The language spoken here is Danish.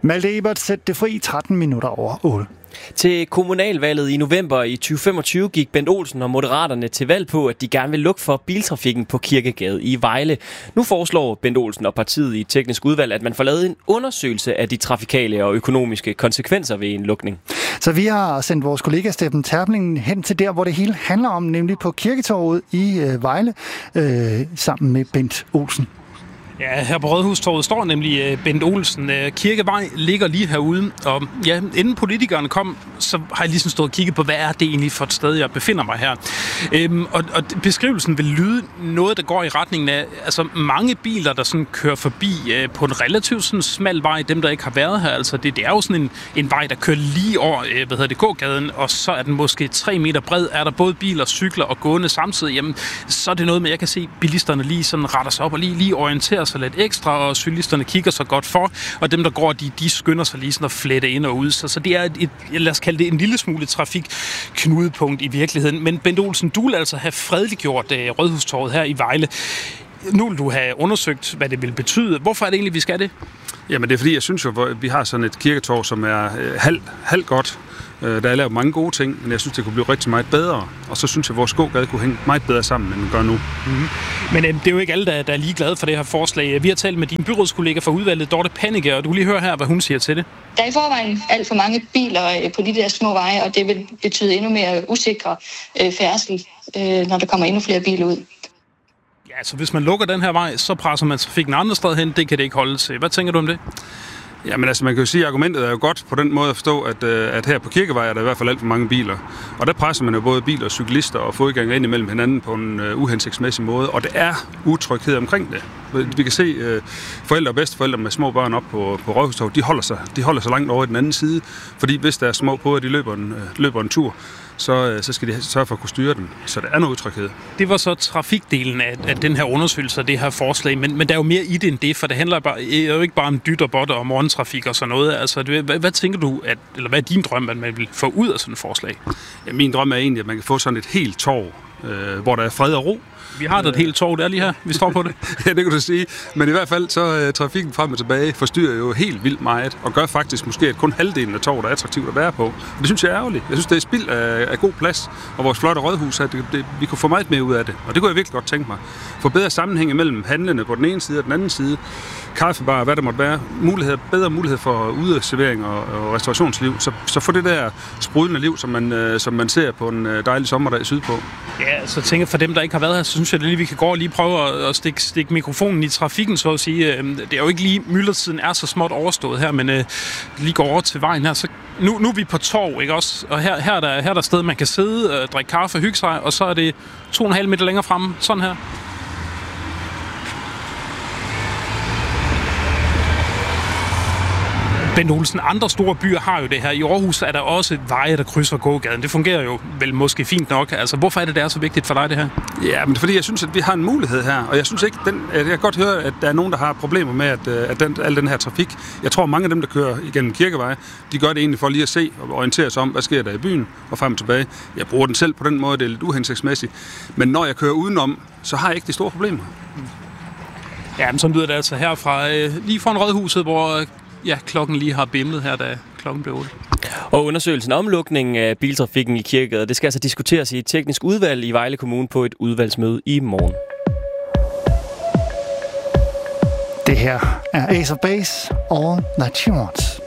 Malte Ebert, sæt det fri 13 minutter over 8. Til kommunalvalget i november i 2025 gik Bent Olsen og Moderaterne til valg på, at de gerne vil lukke for biltrafikken på Kirkegade i Vejle. Nu foreslår Bent Olsen og partiet i teknisk udvalg, at man får lavet en undersøgelse af de trafikale og økonomiske konsekvenser ved en lukning. Så vi har sendt vores kollega Steffen Terpling hen til der, hvor det hele handler om, nemlig på Kirketorvet i Vejle, sammen med Bent Olsen. Ja, her på Rådhustorvet står nemlig Bent Olsen. Kirkevej ligger lige herude, og ja, inden politikerne kom, så har jeg ligesom stået og kigget på, hvad er det egentlig for et sted, jeg befinder mig her. Og beskrivelsen vil lyde noget, der går i retningen af altså mange biler, der sådan kører forbi på en relativt sådan smal vej, dem der ikke har været her. Altså det er jo sådan en vej, der kører lige over gågaden, og så er den måske 3 meter bred. Er der både biler, cykler og gående samtidig, jamen så er det noget med, jeg kan se bilisterne lige sådan retter sig op og lige orienterer sig lidt ekstra, og cyklisterne kigger så godt for, og dem, der går, de skynder sig lige sådan at flette ind og ud. Så det er lad os kalde det en lille smule trafikknudepunkt i virkeligheden. Men Bent Olsen, du vil altså have fredeliggjort Rådhustorvet her i Vejle. Nu vil du have undersøgt, hvad det vil betyde. Hvorfor er det egentlig, vi skal det? Jamen det er fordi, jeg synes jo, at vi har sådan et kirketorv, som er halvt godt. Der er lavet mange gode ting, men jeg synes, det kunne blive rigtig meget bedre. Og så synes jeg, at vores gågade kunne hænge meget bedre sammen, end den gør nu. Mm-hmm. Men det er jo ikke alle, der er lige glade for det her forslag. Vi har talt med din byrådskollega fra udvalget, Dorte Pannike, og du lige høre her, hvad hun siger til det. Der er i forvejen alt for mange biler på de der små veje, og det vil betyde endnu mere usikre færdsel, når der kommer endnu flere biler ud. Ja, så hvis man lukker den her vej, så presser man trafikken andre steder hen. Det kan det ikke holde til. Hvad tænker du om det? Jamen altså, man kan jo sige, at argumentet er jo godt på den måde at forstå, at her på Kirkevej er der i hvert fald alt for mange biler. Og der presser man jo både biler og cyklister og fodgængere ind imellem hinanden på en uhensigtsmæssig måde. Og det er utryghed omkring det. Vi kan se forældre og bedsteforældre med små børn op på Rådhustorvet, de holder sig langt over i den anden side. Fordi hvis der er små på, at de løber en tur, så skal de sørge for at kunne styre den. Så der er noget utryghed. Det var så trafikdelen af den her undersøgelse og det her forslag, men der er jo mere i det end det, for det handler jo ikke bare om dyt og botter og morgentrafik og sådan noget. Altså, hvad tænker du, eller hvad er din drøm, at man vil få ud af sådan et forslag? Ja, min drøm er egentlig, at man kan få sådan et helt torv, hvor der er fred og ro. Vi har da et helt torv, der lige her. Vi står på det. Ja, det kan du sige. Men i hvert fald så trafikken frem og tilbage forstyrrer jo helt vildt meget, og gør faktisk måske, at kun halvdelen af torvet er attraktivt at være på. Og det synes jeg er ærgerligt. Jeg synes, det er spild af god plads, og vores flotte rådhus, at vi kunne få meget mere ud af det. Og det kunne jeg virkelig godt tænke mig. Få bedre sammenhæng mellem handlende på den ene side og den anden side. Kaffebar, hvad der måtte være. Bedre mulighed for udeservering og restaurationsliv. Så få det der sprudlende liv, som man ser på en dejlig sommerdag sydpå. Ja, så tænker for dem, der ikke har været her, så synes jeg, at vi kan gå og lige prøve at stikke mikrofonen i trafikken, så at sige. Det er jo ikke lige, myldretiden er så småt overstået her, men lige går over til vejen her. Så nu er vi på torv, ikke også? Og her er der sted, man kan sidde, drikke kaffe, hygge sig, og så er det 2,5 meter længere fremme, sådan her. Bent Olsen, andre store byer har jo det her. I Aarhus er der også veje, der krydser gågaden. Det fungerer jo vel måske fint nok. Altså, hvorfor er det er så vigtigt for dig, det her? Ja, men fordi jeg synes, at vi har en mulighed her. Og jeg synes ikke, jeg kan godt høre, at der er nogen, der har problemer med al den her trafik. Jeg tror, mange af dem, der kører igennem Kirkevej, de gør det egentlig for lige at se og orientere sig om, hvad sker der i byen og frem og tilbage. Jeg bruger den selv på den måde, det er lidt uhensigtsmæssigt. Men når jeg kører udenom, så har jeg ikke de store problemer. Ja, men sådan lyder det altså herfra. Lige foran Rådhuset, hvor klokken lige har bimlet her, da klokken blev 8. Og undersøgelsen om lukningen af biltrafikken i Kirkegade, det skal altså diskuteres i et teknisk udvalg i Vejle Kommune på et udvalgsmøde i morgen. Det her er Ace of Base og Naturals.